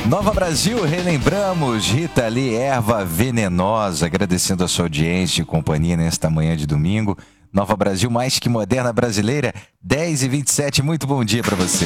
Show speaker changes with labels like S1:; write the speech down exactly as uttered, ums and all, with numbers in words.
S1: Nova Brasil, relembramos Rita Lee, Erva Venenosa, agradecendo a sua audiência e companhia nesta manhã de domingo. Nova Brasil, mais que moderna brasileira, dez e vinte e sete, muito bom dia para você.